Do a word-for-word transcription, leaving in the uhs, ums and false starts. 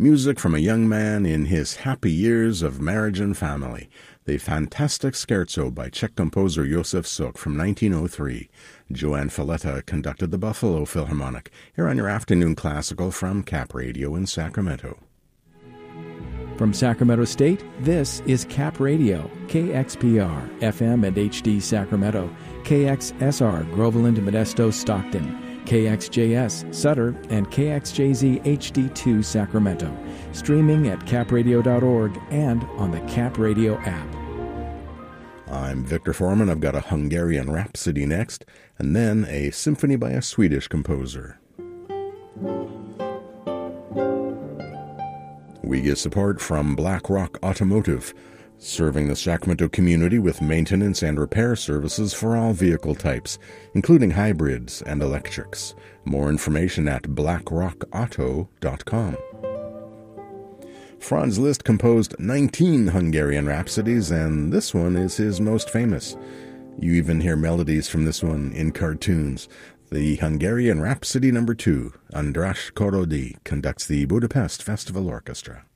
music from a young man in his happy years of marriage and family. The Fantastic Scherzo by Czech composer Josef Suk from nineteen oh three. Joanne Falletta conducted the Buffalo Philharmonic, here on your afternoon classical from Cap Radio in Sacramento. From Sacramento State, this is Cap Radio, K X P R, F M and H D Sacramento, K X S R, Groveland, Modesto, Stockton, K X J S, Sutter, and K X J Z H D two Sacramento, streaming at cap radio dot org and on the Cap Radio app. I'm Victor Foreman. I've got a Hungarian Rhapsody next, and then a symphony by a Swedish composer. We get support from Black Rock Automotive, serving the Sacramento community with maintenance and repair services for all vehicle types, including hybrids and electrics. More information at black rock auto dot com. Franz Liszt composed nineteen Hungarian Rhapsodies, and this one is his most famous. You even hear melodies from this one in cartoons. The Hungarian Rhapsody number two, András Korody conducts the Budapest Festival Orchestra.